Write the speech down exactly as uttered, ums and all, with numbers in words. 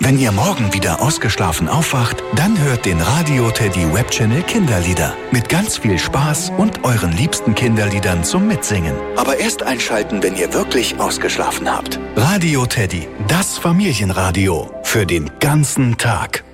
Wenn ihr morgen wieder ausgeschlafen aufwacht, dann hört den Radio Teddy Webchannel Kinderlieder. Mit ganz viel Spaß und euren liebsten Kinderliedern zum Mitsingen. Aber erst einschalten, wenn ihr wirklich ausgeschlafen habt. Radio Teddy, das Familienradio. Für den ganzen Tag.